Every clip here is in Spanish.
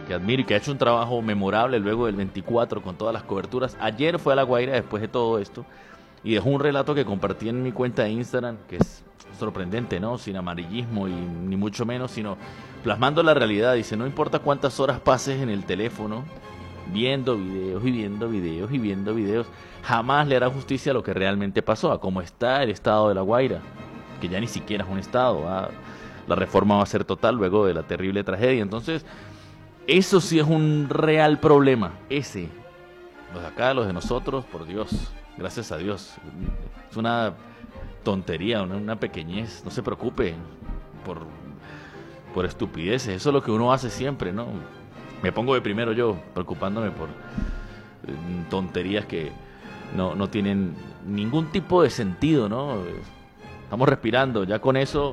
que admiro y que ha hecho un trabajo memorable luego del 24 con todas las coberturas. Ayer fue a La Guaira después de todo esto y dejó un relato que compartí en mi cuenta de Instagram, que es sorprendente, ¿no? Sin amarillismo y ni mucho menos, sino plasmando la realidad. Dice, no importa cuántas horas pases en el teléfono, viendo videos y viendo videos y viendo videos, jamás le hará justicia a lo que realmente pasó, a cómo está el estado de La Guaira, que ya ni siquiera es un estado, la reforma va a ser total luego de la terrible tragedia. Entonces, eso sí es un real problema, ese. Los de acá, los de nosotros, por Dios, gracias a Dios. Es una tontería, una pequeñez, no se preocupe por estupideces, eso es lo que uno hace siempre, ¿no? Me pongo de primero yo, preocupándome por tonterías que no tienen ningún tipo de sentido, ¿no? Estamos respirando, ya con eso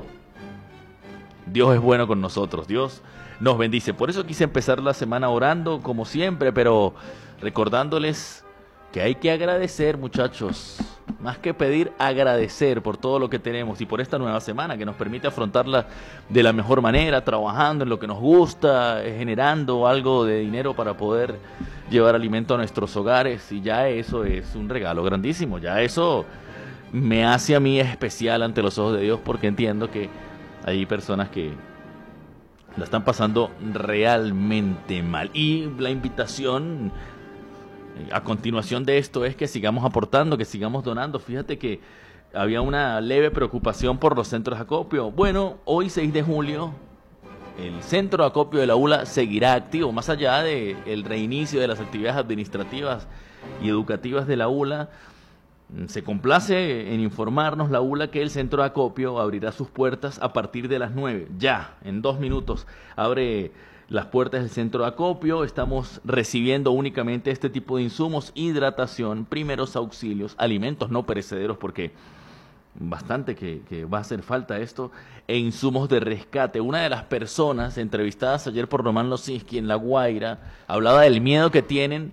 Dios es bueno con nosotros, Dios nos bendice. Por eso quise empezar la semana orando, como siempre, pero recordándoles que hay que agradecer, muchachos. Más que pedir, agradecer por todo lo que tenemos y por esta nueva semana que nos permite afrontarla de la mejor manera, trabajando en lo que nos gusta, generando algo de dinero para poder llevar alimento a nuestros hogares, y ya eso es un regalo grandísimo. Ya eso me hace a mí especial ante los ojos de Dios, porque entiendo que hay personas que la están pasando realmente mal. Y la invitación a continuación de esto es que sigamos aportando, que sigamos donando. Fíjate que había una leve preocupación por los centros de acopio. Bueno, hoy 6 de julio, el centro de acopio de la ULA seguirá activo, más allá del reinicio de las actividades administrativas y educativas de la ULA. Se complace en informarnos la ULA que el centro de acopio abrirá sus puertas a partir de las 9. Ya, en 2 minutos, abre las puertas del centro de acopio. Estamos recibiendo únicamente este tipo de insumos: hidratación, primeros auxilios, alimentos no perecederos, porque bastante que va a hacer falta esto, e insumos de rescate. Una de las personas entrevistadas ayer por Román Losinski en La Guaira hablaba del miedo que tienen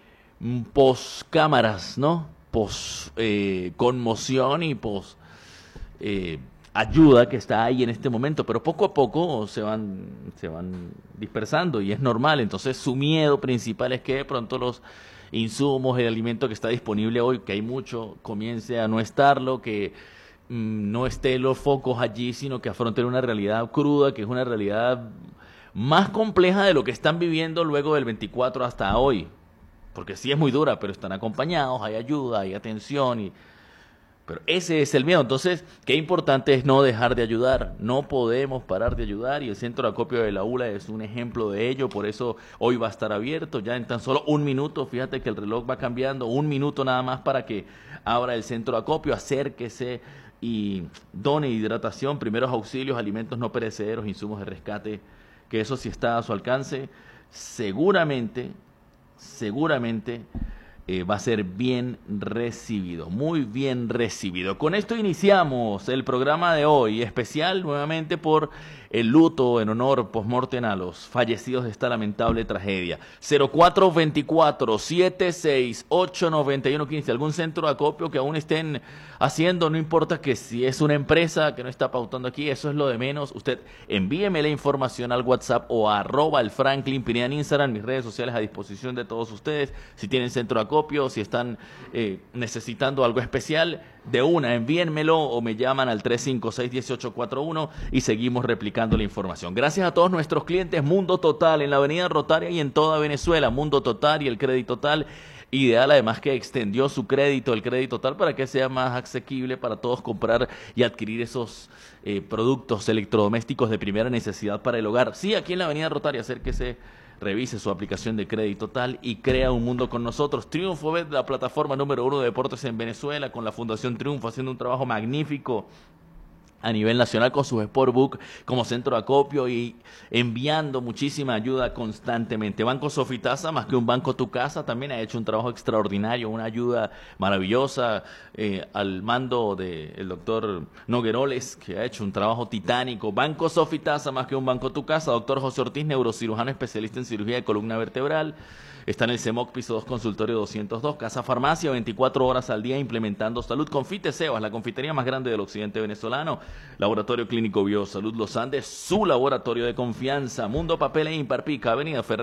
pos cámaras, ¿no? Pos conmoción y pos ayuda que está ahí en este momento, pero poco a poco se van dispersando y es normal. Entonces su miedo principal es que de pronto los insumos, el alimento que está disponible hoy, que hay mucho, comience a no estarlo, que no esté los focos allí, sino que afronten una realidad cruda, que es una realidad más compleja de lo que están viviendo luego del 24 hasta hoy. Porque sí es muy dura, pero están acompañados, hay ayuda, hay atención, pero ese es el miedo. Entonces, qué importante es no dejar de ayudar. No podemos parar de ayudar, y el centro de acopio de la ULA es un ejemplo de ello. Por eso hoy va a estar abierto ya en tan solo 1 minuto. Fíjate que el reloj va cambiando, 1 minuto nada más para que abra el centro de acopio. Acérquese y done hidratación, primeros auxilios, alimentos no perecederos, insumos de rescate, que eso sí está a su alcance. Seguramente va a ser bien recibido, muy bien recibido. Con esto iniciamos el programa de hoy, especial nuevamente por el luto en honor post-mortem a los fallecidos de esta lamentable tragedia. 0424-768-9115. Algún centro de acopio que aún estén haciendo, no importa que si es una empresa que no está pautando aquí, eso es lo de menos. Usted envíeme la información al WhatsApp o a @elFranklin Pineda en Instagram, mis redes sociales a disposición de todos ustedes. Si tienen centro de acopio, si están necesitando algo especial, de una, envíenmelo o me llaman al 356-1841 y seguimos replicando la información. Gracias a todos nuestros clientes Mundo Total en la Avenida Rotaria y en toda Venezuela. Mundo Total y el Crédito Total Ideal, además que extendió su crédito, el Crédito Total, para que sea más asequible para todos comprar y adquirir esos productos electrodomésticos de primera necesidad para el hogar. Sí, aquí en la Avenida Rotaria, acérquese, revise su aplicación de Crédito Total y crea un mundo con nosotros. Triunfo Bet, la plataforma número 1 de deportes en Venezuela, con la Fundación Triunfo haciendo un trabajo magnífico a nivel nacional con sus Sportbook como centro de acopio y enviando muchísima ayuda constantemente. Banco Sofitasa, más que un banco tu casa, también ha hecho un trabajo extraordinario, una ayuda maravillosa al mando del doctor Nogueroles, que ha hecho un trabajo titánico. Banco Sofitasa, más que un banco tu casa. Doctor José Ortiz, neurocirujano especialista en cirugía de columna vertebral. Está en el CEMOC, piso 2, consultorio 202. Casa Farmacia, 24 horas al día, implementando salud. Confite Sebas, la confitería más grande del occidente venezolano. Laboratorio Clínico Biosalud Los Andes, su laboratorio de confianza. Mundo Papel e Imparpica, Avenida Ferrer